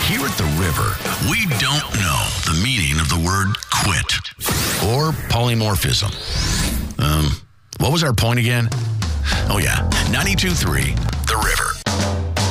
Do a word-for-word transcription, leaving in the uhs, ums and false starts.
Here at the River, we don't know the meaning of the word quit or polymorphism. Um, what was our point again? Oh, yeah, ninety-two point three, The River.